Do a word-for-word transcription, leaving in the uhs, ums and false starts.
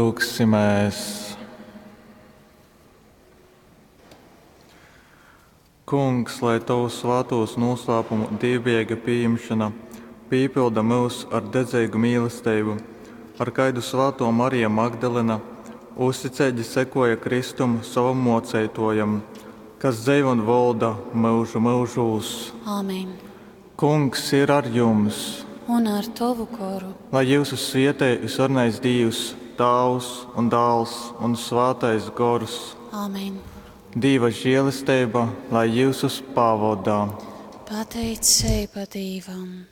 Lūksimies. Kungs, lai Tavu svētos noslēpumu dievbijīga pieņemšana piepilda mūs ar dedzīgu mīlestību, ar kaidu svēto Mariju Magdalena, uzticēģi sekoja Kristum savam moceitojam, kas dzīvo un valda mūžu mūžos. Āmen. Kungs ir ar jums, Un ar Tavu koru. lai jūsu svētē visvarnais Dievs, Tēvs un Dēls un Svētais Gors. Āmen. Dieva žēlastība, lai jūs uz pavadā. Pateicība Dievam.